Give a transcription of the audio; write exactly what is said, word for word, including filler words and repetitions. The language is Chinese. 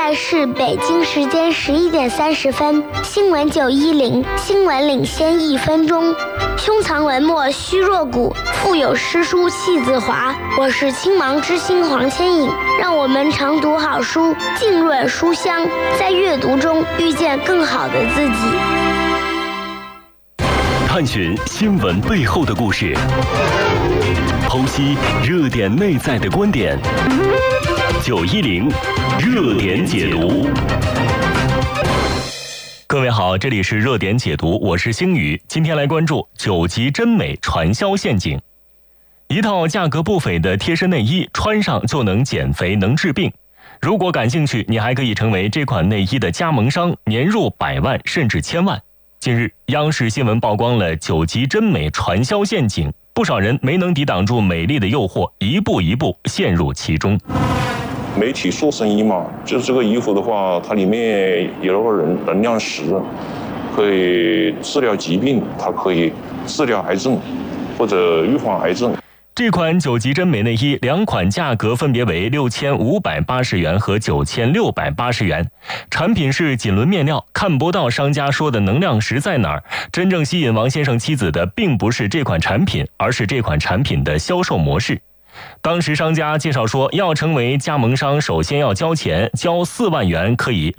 在是北京时间十一点三十分，新闻九一零，新闻领先一分钟。胸藏文墨虚若谷，腹有诗书气自华。我是青芒之星黄千影，让我们常读好书，浸润书香，在阅读中遇见更好的自己。 探寻新闻背后的故事，剖析热点内在的观点。九一零热点解读。各位好，这里是热点解读，我是星宇。今天来关注九级真美传销陷阱。一套价格不菲的贴身内衣，穿上就能减肥能治病。如果感兴趣，你还可以成为这款内衣的加盟商，年入百万甚至千万。近日，央视新闻曝光了九级真美传销陷阱，不少人没能抵挡住美丽的诱惑，一步一步陷入其中。 媒体做生意嘛，就是这个衣服的话，它里面有那个能能量石，可以治疗疾病，它可以治疗癌症或者预防癌症。 这款九级真美内衣两款价格分别为六千五百八十元和九千六百八十元，产品是锦纶面料，看不到商家说的能量石在哪儿。真正吸引王先生妻子的并不是这款产品，而是这款产品的销售模式。当时商家介绍说，要成为加盟商，首先要交钱，交四万元可以